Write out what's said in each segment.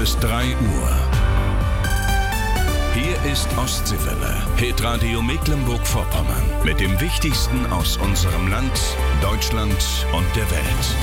ist 3 Uhr. Hier ist Ostseewelle, Hitradio Mecklenburg-Vorpommern. Mit dem Wichtigsten aus unserem Land, Deutschland und der Welt.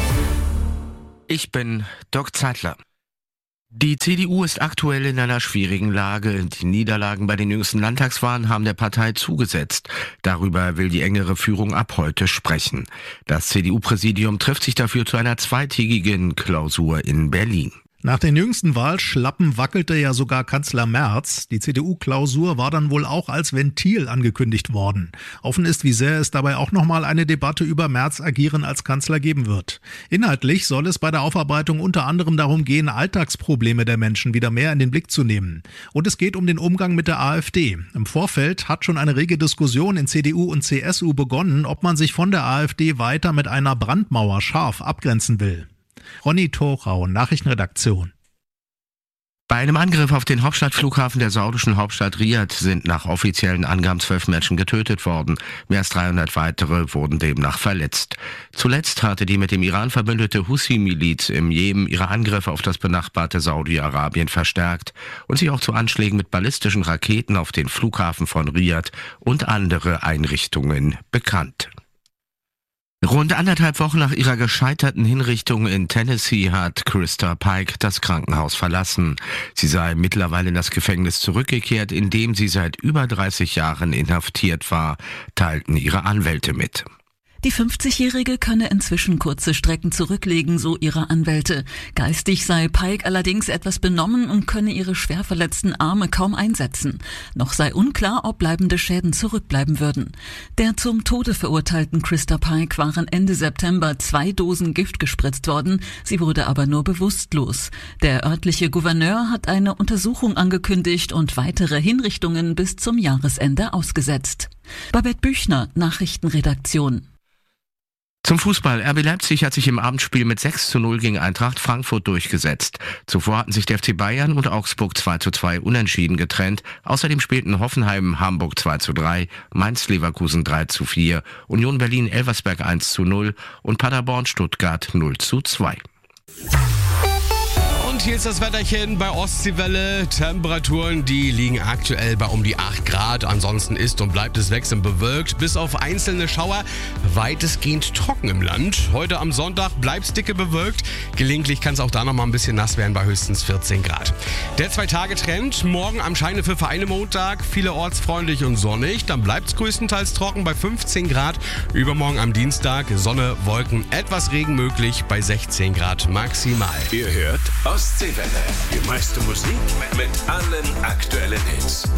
Ich bin Dirk Zeitler. Die CDU ist aktuell in einer schwierigen Lage. Die Niederlagen bei den jüngsten Landtagswahlen haben der Partei zugesetzt. Darüber will die engere Führung ab heute sprechen. Das CDU-Präsidium trifft sich dafür zu einer zweitägigen Klausur in Berlin. Nach den jüngsten Wahlschlappen wackelte ja sogar Kanzler Merz. Die CDU-Klausur war dann wohl auch als Ventil angekündigt worden. Offen ist, wie sehr es dabei auch nochmal eine Debatte über Merz' Agieren als Kanzler geben wird. Inhaltlich soll es bei der Aufarbeitung unter anderem darum gehen, Alltagsprobleme der Menschen wieder mehr in den Blick zu nehmen. Und es geht um den Umgang mit der AfD. Im Vorfeld hat schon eine rege Diskussion in CDU und CSU begonnen, ob man sich von der AfD weiter mit einer Brandmauer scharf abgrenzen will. Ronny Thorau, Nachrichtenredaktion. Bei einem Angriff auf den Hauptstadtflughafen der saudischen Hauptstadt Riyadh sind nach offiziellen Angaben 12 Menschen getötet worden. Mehr als 300 weitere wurden demnach verletzt. Zuletzt hatte die mit dem Iran verbündete Houthi-Miliz im Jemen ihre Angriffe auf das benachbarte Saudi-Arabien verstärkt und sich auch zu Anschlägen mit ballistischen Raketen auf den Flughafen von Riyadh und andere Einrichtungen bekannt. Rund 1,5 Wochen nach ihrer gescheiterten Hinrichtung in Tennessee hat Krista Pike das Krankenhaus verlassen. Sie sei mittlerweile in das Gefängnis zurückgekehrt, in dem sie seit über 30 Jahren inhaftiert war, teilten ihre Anwälte mit. Die 50-Jährige könne inzwischen kurze Strecken zurücklegen, so ihre Anwälte. Geistig sei Pike allerdings etwas benommen und könne ihre schwer verletzten Arme kaum einsetzen. Noch sei unklar, ob bleibende Schäden zurückbleiben würden. Der zum Tode verurteilten Krista Pike waren Ende September 2 Dosen Gift gespritzt worden. Sie wurde aber nur bewusstlos. Der örtliche Gouverneur hat eine Untersuchung angekündigt und weitere Hinrichtungen bis zum Jahresende ausgesetzt. Babette Büchner, Nachrichtenredaktion. Zum Fußball. RB Leipzig hat sich im Abendspiel mit 6:0 gegen Eintracht Frankfurt durchgesetzt. Zuvor hatten sich der FC Bayern und Augsburg 2:2 unentschieden getrennt. Außerdem spielten Hoffenheim Hamburg 2:3, Mainz Leverkusen 3:4, Union Berlin Elversberg 1:0 und Paderborn Stuttgart 0:2. Und hier ist das Wetterchen bei Ostseewelle. Temperaturen, die liegen aktuell bei um die 8 Grad. Ansonsten ist und bleibt es wechselnd bewölkt. Bis auf einzelne Schauer weitestgehend trocken im Land. Heute am Sonntag bleibt es dicke bewölkt. Gelegentlich kann es auch da noch mal ein bisschen nass werden bei höchstens 14 Grad. Der 2-Tage-Trend. Morgen am Scheinepfiff eine Montag. Vielerorts freundlich und sonnig. Dann bleibt es größtenteils trocken bei 15 Grad. Übermorgen am Dienstag Sonne, Wolken, etwas Regen möglich bei 16 Grad maximal. Ihr hört Ostseewelle. Die meiste Musik mit allen aktuellen Hits.